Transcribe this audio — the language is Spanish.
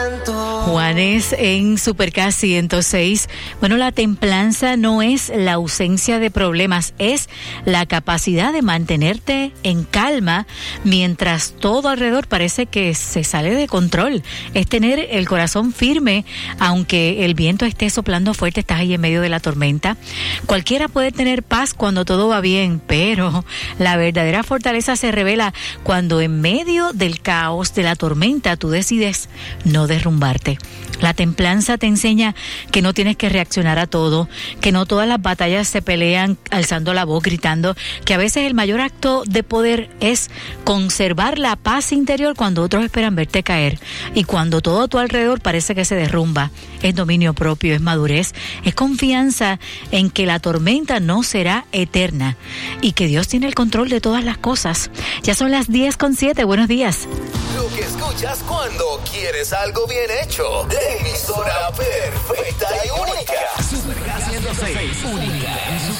Juanes en Supercast 106. Bueno, la templanza no es la ausencia de problemas, es la capacidad de mantenerte en calma mientras todo alrededor parece que se sale de control. Es tener el corazón firme, aunque el viento esté soplando fuerte, estás ahí en medio de la tormenta. Cualquiera puede tener paz cuando todo va bien, pero la verdadera fortaleza se revela cuando en medio del caos, de la tormenta, tú decides no derrumbarte. La templanza te enseña que no tienes que reaccionar a todo, que no todas las batallas se pelean alzando la voz, gritando, que a veces el mayor acto de poder es conservar la paz interior cuando otros esperan verte caer y cuando todo a tu alrededor parece que se derrumba. Es dominio propio, es madurez, es confianza en que la tormenta no será eterna y que Dios tiene el control de todas las cosas. Ya son las 10:07, buenos días. Lo que escuchas cuando quieres algo bien hecho. La emisora perfecta y única. Supercast 106, única en su